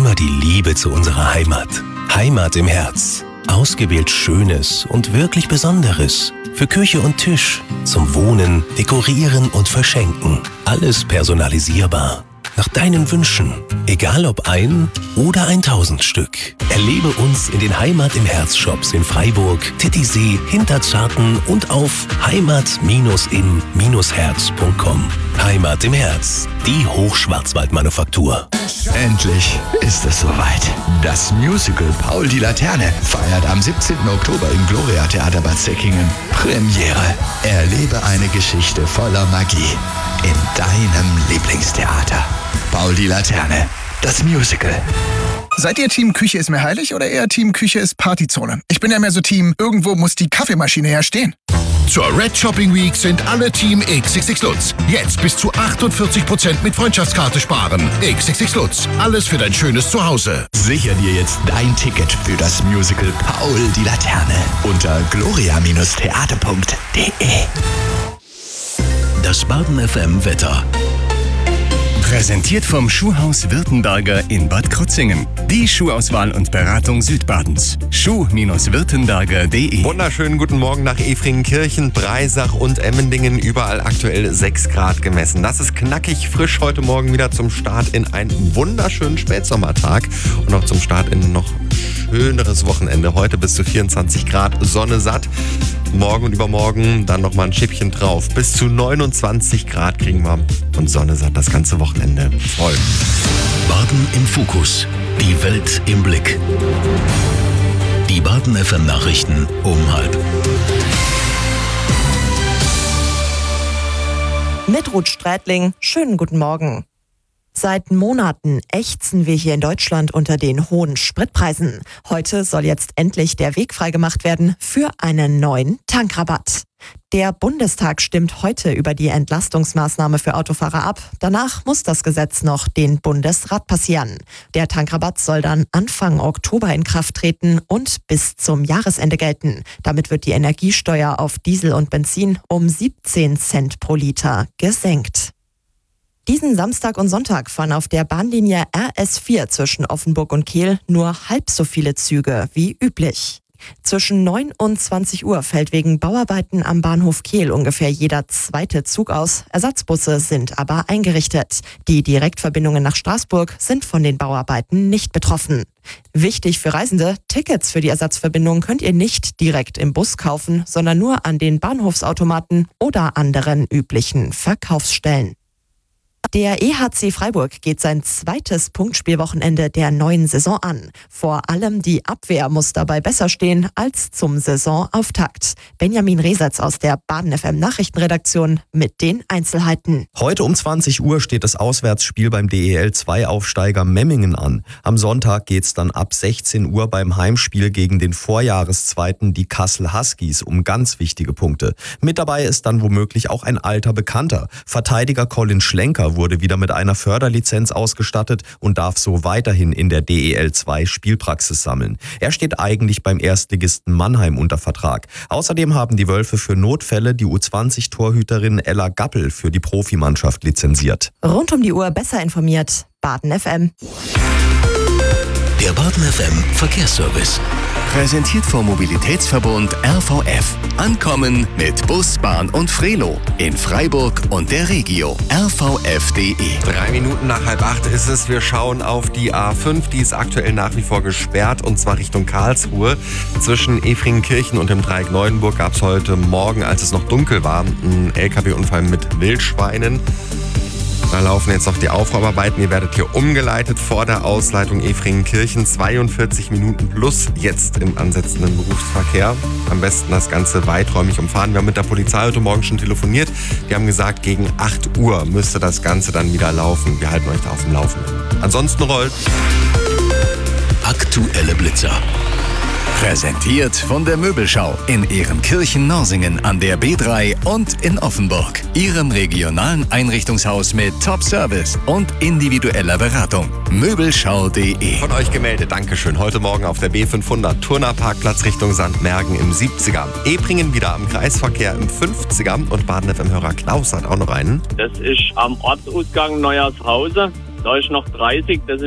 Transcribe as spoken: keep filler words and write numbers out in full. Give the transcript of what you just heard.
immer die Liebe zu unserer Heimat. Heimat im Herz. Ausgewählt Schönes und wirklich Besonderes. Für Küche und Tisch, zum Wohnen, Dekorieren und Verschenken. Alles personalisierbar. Nach deinen Wünschen. Egal ob ein oder ein tausend Stück. Erlebe uns in den Heimat im Herz Shops in Freiburg, Titisee, Hinterzarten und auf heimat im herz punkt com. Heimat im Herz. Die Hochschwarzwaldmanufaktur. Endlich ist es soweit. Das Musical Paul die Laterne feiert am siebzehnten Oktober im Gloria Theater Bad Säckingen Premiere. Erlebe eine Geschichte voller Magie in deinem Lieblingstheater. Paul die Laterne, das Musical. Seid ihr Team Küche ist mir heilig oder eher Team Küche ist Partyzone? Ich bin ja mehr so Team, irgendwo muss die Kaffeemaschine ja stehen. Zur Red Shopping Week sind alle Team X X X Lutz. Jetzt bis zu achtundvierzig Prozent mit Freundschaftskarte sparen. X X X Lutz. Alles für dein schönes Zuhause. Sicher dir jetzt dein Ticket für das Musical Paul die Laterne unter gloria theater punkt de. Das Baden F M Wetter. Präsentiert vom Schuhhaus Württemberger in Bad Krozingen. Die Schuhauswahl und Beratung Südbadens. schuh württemberger punkt de. Wunderschönen guten Morgen nach Efringkirchen, Breisach und Emmendingen. Überall aktuell sechs Grad gemessen. Das ist knackig frisch heute Morgen wieder zum Start in einen wunderschönen Spätsommertag. Und auch zum Start in ein noch schöneres Wochenende. Heute bis zu vierundzwanzig Grad, Sonne satt. Morgen und übermorgen dann nochmal ein Schippchen drauf. Bis zu neunundzwanzig Grad kriegen wir und Sonne satt das ganze Wochenende voll. Baden im Fokus. Die Welt im Blick. Die Baden F M Nachrichten um halb. Mit Ruth Strätling, schönen guten Morgen. Seit Monaten ächzen wir hier in Deutschland unter den hohen Spritpreisen. Heute soll jetzt endlich der Weg freigemacht werden für einen neuen Tankrabatt. Der Bundestag stimmt heute über die Entlastungsmaßnahme für Autofahrer ab. Danach muss das Gesetz noch den Bundesrat passieren. Der Tankrabatt soll dann Anfang Oktober in Kraft treten und bis zum Jahresende gelten. Damit wird die Energiesteuer auf Diesel und Benzin um siebzehn Cent pro Liter gesenkt. Diesen Samstag und Sonntag fahren auf der Bahnlinie R S vier zwischen Offenburg und Kehl nur halb so viele Züge wie üblich. Zwischen neun und zwanzig Uhr fällt wegen Bauarbeiten am Bahnhof Kehl ungefähr jeder zweite Zug aus. Ersatzbusse sind aber eingerichtet. Die Direktverbindungen nach Straßburg sind von den Bauarbeiten nicht betroffen. Wichtig für Reisende, Tickets für die Ersatzverbindung könnt ihr nicht direkt im Bus kaufen, sondern nur an den Bahnhofsautomaten oder anderen üblichen Verkaufsstellen. Der E H C Freiburg geht sein zweites Punktspielwochenende der neuen Saison an. Vor allem die Abwehr muss dabei besser stehen als zum Saisonauftakt. Benjamin Resetz aus der Baden F M Nachrichtenredaktion mit den Einzelheiten. Heute um zwanzig Uhr steht das Auswärtsspiel beim D E L zwei Aufsteiger Memmingen an. Am Sonntag geht's dann ab sechzehn Uhr beim Heimspiel gegen den Vorjahreszweiten, die Kassel Huskies, um ganz wichtige Punkte. Mit dabei ist dann womöglich auch ein alter Bekannter. Verteidiger Colin Schlenker wurde wieder mit einer Förderlizenz ausgestattet und darf so weiterhin in der D E L zwei Spielpraxis sammeln. Er steht eigentlich beim Erstligisten Mannheim unter Vertrag. Außerdem haben die Wölfe für Notfälle die U zwanzig Torhüterin Ella Gappel für die Profimannschaft lizenziert. Rund um die Uhr besser informiert. Baden F M. Der Baden F M Verkehrsservice. Präsentiert vom Mobilitätsverbund R V F. Ankommen mit Bus, Bahn und Frelo. In Freiburg und der Regio. r v f punkt de. Drei Minuten nach halb acht ist es. Wir schauen auf die A fünf. Die ist aktuell nach wie vor gesperrt und zwar Richtung Karlsruhe. Zwischen Efringkirchen und dem Dreieck Neuenburg gab es heute Morgen, als es noch dunkel war, einen L K W-Unfall mit Wildschweinen. Da laufen jetzt noch die Aufräumarbeiten. Ihr werdet hier umgeleitet vor der Ausleitung Efringkirchen. zweiundvierzig Minuten plus jetzt im ansetzenden Berufsverkehr. Am besten das Ganze weiträumig umfahren. Wir haben mit der Polizei heute Morgen schon telefoniert. Die haben gesagt, gegen acht Uhr müsste das Ganze dann wieder laufen. Wir halten euch da auf dem Laufenden. Ansonsten rollt. Aktuelle Blitzer. Präsentiert von der Möbelschau in Ehrenkirchen-Norsingen an der B drei und in Offenburg. Ihrem regionalen Einrichtungshaus mit Top-Service und individueller Beratung. Möbelschau punkt de. Von euch gemeldet, Dankeschön. Heute Morgen auf der B fünfhundert, Turnerparkplatz Richtung Sankt Mergen im siebziger. Ebringen wieder am Kreisverkehr im fünfziger und Baden F M-Hörer Klaus hat auch noch einen. Das ist am Ortsausgang Neuershausen. Da ist noch dreißig, das